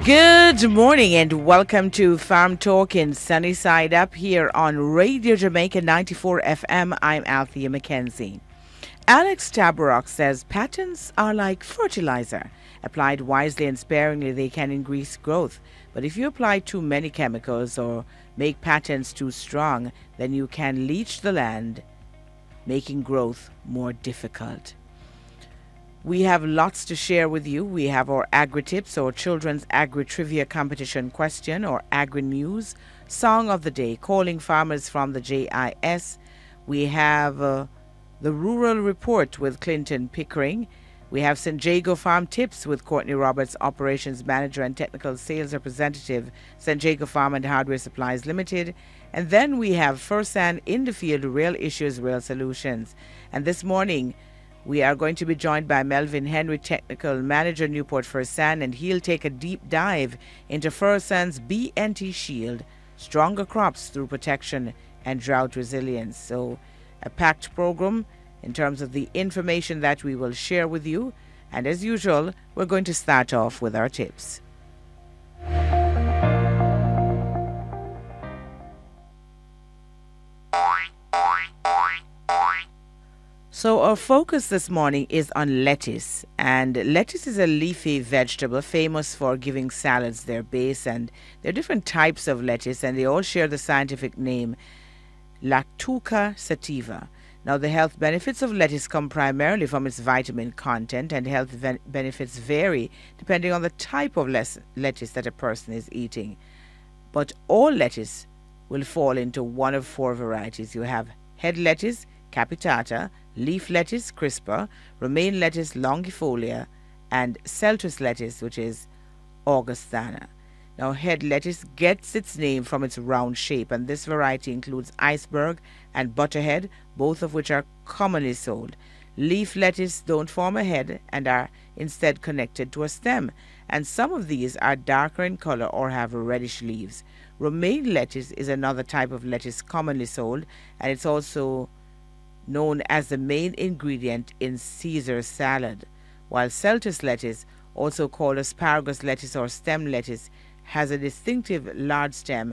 Good morning and welcome to Farm Talk in Sunny Side Up here on Radio Jamaica 94 FM. I'm Althea McKenzie. Alex Tabarrok says patents are like fertilizer. Applied wisely and sparingly, they can increase growth. But if you apply too many chemicals or make patents too strong, then you can leach the land, making growth more difficult. We have lots to share with you. We have our Agri-Tips or Children's Agri-Trivia Competition question or Agri-News, Song of the Day, calling farmers from the JIS. We have the Rural Report with Clinton Pickering. We have St. Jago Farm Tips with Courtney Roberts, Operations Manager and Technical Sales Representative, St. Jago Farm and Hardware Supplies Limited. And then we have Firsan in the Field, Real Issues, Real Solutions. And this morning, we are going to be joined by Melvin Henry, Technical Manager, Newport Firsan, and he'll take a deep dive into Firsan's BNT Shield, stronger crops through protection and drought resilience. So a packed program in terms of the information that we will share with you. And as usual, we're going to start off with our tips. So our focus this morning is on lettuce, and lettuce is a leafy vegetable famous for giving salads their base, and there are different types of lettuce and they all share the scientific name Lactuca sativa. Now the health benefits of lettuce come primarily from its vitamin content, and health benefits vary depending on the type of lettuce that a person is eating. But all lettuce will fall into one of four varieties. You have head lettuce, capitata, leaf lettuce, crispa, romaine lettuce, longifolia, and celtus lettuce, which is augustana. Now, head lettuce gets its name from its round shape, and this variety includes iceberg and butterhead, both of which are commonly sold. Leaf lettuce don't form a head and are instead connected to a stem, and some of these are darker in color or have reddish leaves. Romaine lettuce is another type of lettuce commonly sold, and it's also known as the main ingredient in Caesar salad, while celtus lettuce, also called asparagus lettuce or stem lettuce, has a distinctive large stem